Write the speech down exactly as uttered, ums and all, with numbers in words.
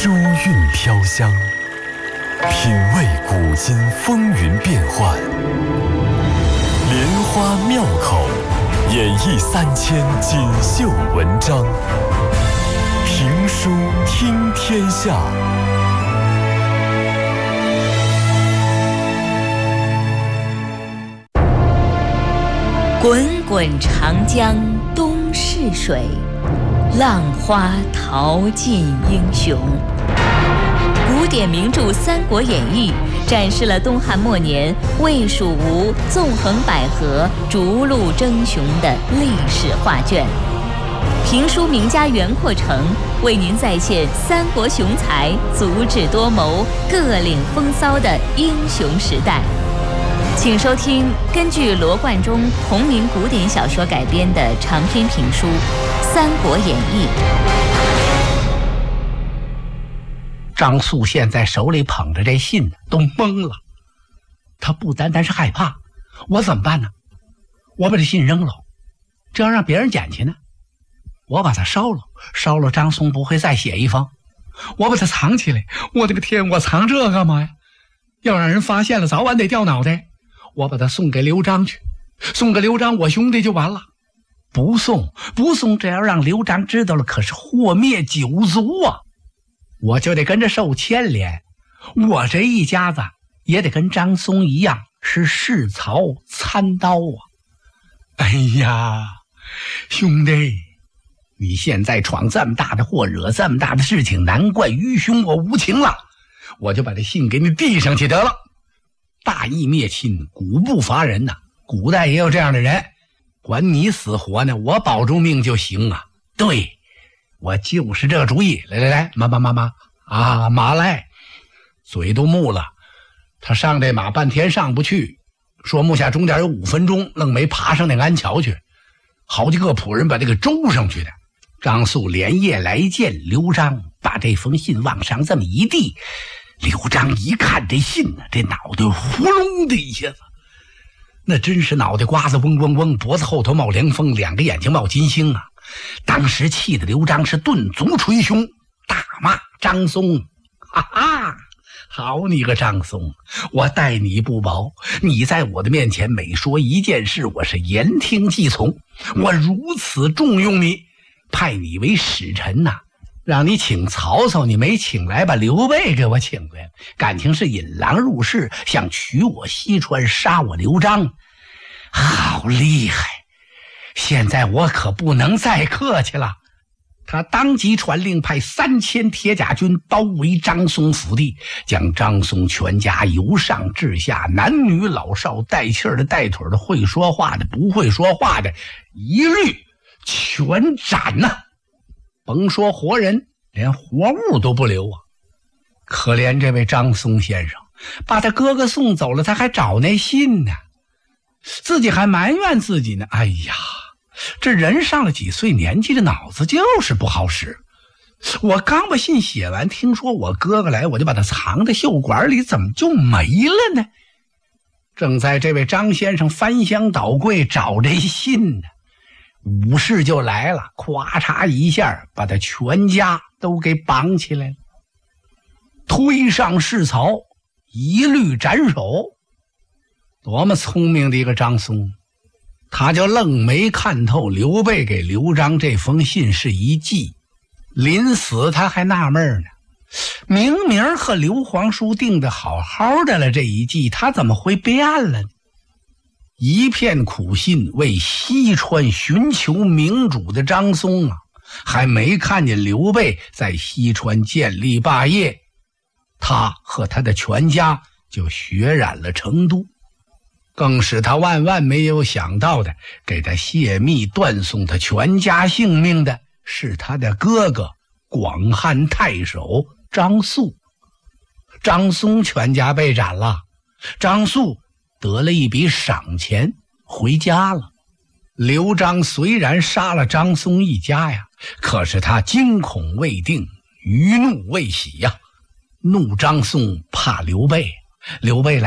书韵飘香，品味古今风云变幻，莲花妙口，演绎三千锦绣文章。评书听天下。 滚滚长江东逝水，浪花淘尽英雄。古典名著《三国演义》展示了东汉末年魏蜀吴纵横捭阖、逐鹿争雄的历史画卷。评书名家袁阔成为您再现三国雄才足智多谋、各领风骚的英雄时代。请收听根据罗贯中同名古典小说改编的长篇评书《三国演义》。 张素现在手里捧着这信都懵了，他不单单是害怕，我怎么办呢？我把这信扔了，这要让别人捡去呢？我把它烧了，烧了张松不会再写一封。我把它藏起来，我的个天，我藏这干嘛呀？要让人发现了，早晚得掉脑袋。我把它送给刘璋去，送给刘璋我兄弟就完了。不送不送，这要让刘璋知道了，可是祸灭九族啊！我就得跟着受牵连，我这一家子也得跟张松一样是弑曹参刀啊！哎呀，兄弟，你现在闯这么大的祸，惹这么大的事情，难怪愚兄我无情了。我就把这信给你递上去得了。大义灭亲，古不乏人呐、啊，古代也有这样的人，管你死活呢，我保住命就行啊。对，我就是这个主意。来来来，妈妈妈妈啊，马来，嘴都木了。他上这马半天上不去，说木下中间有五分钟，愣没爬上那安桥去。好几个仆人把这个周上去的。张素连夜来见刘璋，把这封信往上这么一递。刘璋一看这信呢，这脑袋呼隆的一下子，那真是脑袋瓜子嗡嗡嗡，脖子后头冒凉风，两个眼睛冒金星啊！当时气得刘璋是顿足捶胸，大骂张松：哈哈，好你个张松，我待你不薄，你在我的面前每说一件事，我是言听计从。我如此重用你，派你为使臣呐、啊，让你请曹操，你没请来，把刘备给我请来了，感情是引狼入室，想取我西川，杀我刘璋，好厉害！现在我可不能再客气了。他当即传令，派三千铁甲军包围张松府地，将张松全家由上至下，男女老少，带气儿的带腿的，会说话的不会说话的，一律全斩呐、啊！甭说活人，连活物都不留啊！可怜这位张松先生，把他哥哥送走了，他还找那信呢，自己还埋怨自己呢。哎呀，这人上了几岁年纪的脑子就是不好使。我刚把信写完，听说我哥哥来，我就把他藏在袖管里，怎么就没了呢？正在这位张先生翻箱倒柜找这信呢，武士就来了，咵嚓一下把他全家都给绑起来了，推上市曹，一律斩首。多么聪明的一个张松，他就愣没看透刘备给刘璋这封信是一计。临死他还纳闷呢，明明和刘皇叔定得好好的了，这一计他怎么会变了呢？一片苦心为西川寻求明主的张松啊，还没看见刘备在西川建立霸业，他和他的全家就血染了成都。更使他万万没有想到的，给他泄密断送他全家性命的是他的哥哥广汉太守张肃。张松全家被斩了，张肃得了一笔赏钱回家了。刘璋虽然杀了张松一家呀，可是他惊恐未定，余怒未洗呀。怒张松怕刘备，刘备来